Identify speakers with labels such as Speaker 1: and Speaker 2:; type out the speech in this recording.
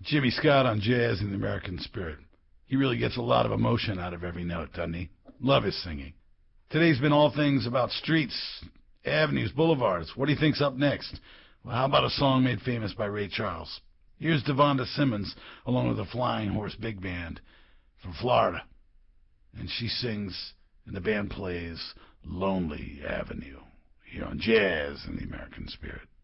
Speaker 1: Jimmy Scott on Jazz in the American Spirit. He really gets a lot of emotion out of every note, doesn't he? Love his singing. Today's been all things about streets, avenues, boulevards. What do you think's up next? Well, how about a song made famous by Ray Charles? Here's Devonta Simmons along with the Flying Horse Big Band from Florida. And she sings and the band plays Lonely Avenue here on Jazz in the American Spirit.